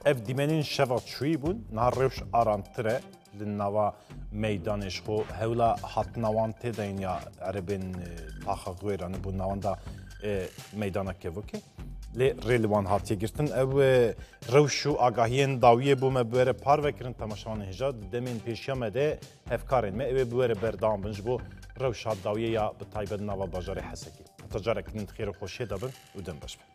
ev dîmenên şeva çûyî bûn niha rewş arantire li nava meydanê ji xwe hewla hatnawan tê dayin ya erebên taxa xwêranê bû nawan da meydana kevokê lê rê li wan hatiye girtin ew rewş û agahiyên dawiyê bû me bi were parvekirin temaşavanê hêja di demên pêşiya me de hevkarên me ew ê bi were berdewam bin ji bo rewşa dawiyê ya bi taybet nava bajarê Hesekê. Ta carekî din xêr û xweşiyê dabin û din baş be.